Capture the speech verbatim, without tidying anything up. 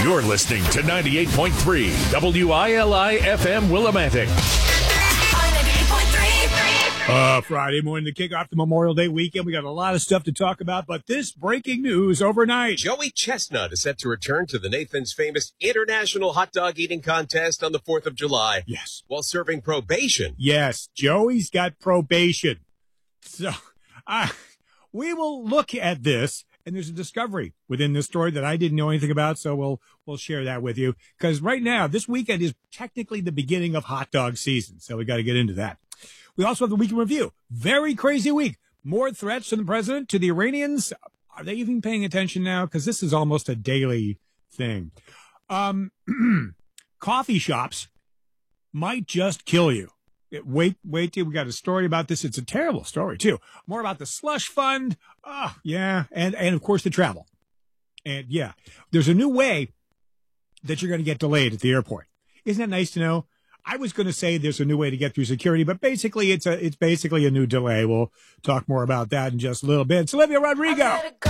You're listening to ninety-eight point three W I L I F M Willimantic. Uh, Friday morning to kick off the Memorial Day weekend. We got a lot of stuff to talk about, but this breaking news overnight. Joey Chestnut is set to return to the Nathan's famous International Hot Dog Eating Contest on the fourth of July. Yes. While serving probation. Yes, Joey's got probation. So uh, we will look at this, and there's a discovery within this story that I didn't know anything about, so we'll we'll share that with you. Because right now, this weekend is technically the beginning of hot dog season, so we got to get into that. We also have the weekend review. Very crazy week. More threats from the president to the Iranians. Are they even paying attention now? Because this is almost a daily thing. Um, coffee shops might just kill you. Wait, wait till we got a story about this. It's a terrible story, too. More about the slush fund. Oh, yeah. And, and of course, the travel. And, yeah, there's a new way that you're going to get delayed at the airport. Isn't that nice to know? I was going to say there's a new way to get through security, but basically it's a it's basically a new delay. We'll talk more about that in just a little bit. It's Olivia Rodrigo.